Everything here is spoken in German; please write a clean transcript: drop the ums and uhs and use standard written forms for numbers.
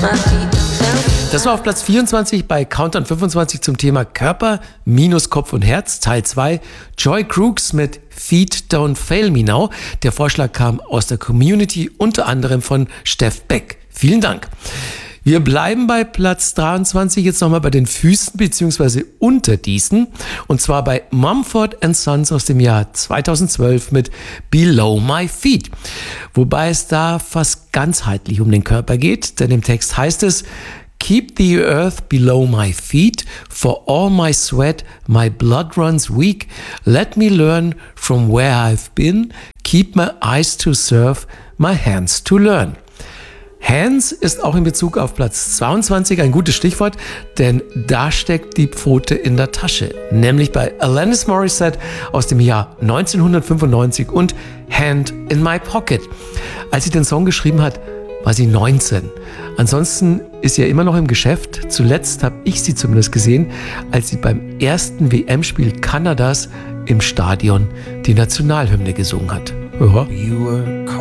Das war auf Platz 24 bei Countdown 25 zum Thema Körper minus Kopf und Herz, Teil 2. Joy Crooks mit Feet Don't Fail Me Now. Der Vorschlag kam aus der Community, unter anderem von Steff Beck. Vielen Dank. Wir bleiben bei Platz 23 jetzt nochmal bei den Füßen bzw. unter diesen. Und zwar bei Mumford & Sons aus dem Jahr 2012 mit Below My Feet. Wobei es da fast ganzheitlich um den Körper geht, denn im Text heißt es: Keep the earth below my feet, for all my sweat, my blood runs weak. Let me learn from where I've been. Keep my eyes to serve, my hands to learn. Hands ist auch in Bezug auf Platz 22 ein gutes Stichwort, denn da steckt die Pfote in der Tasche, nämlich bei Alanis Morissette aus dem Jahr 1995 und Hand in My Pocket. Als sie den Song geschrieben hat, war sie 19. Ansonsten ist sie ja immer noch im Geschäft. Zuletzt habe ich sie zumindest gesehen, als sie beim ersten WM-Spiel Kanadas im Stadion die Nationalhymne gesungen hat. Ja.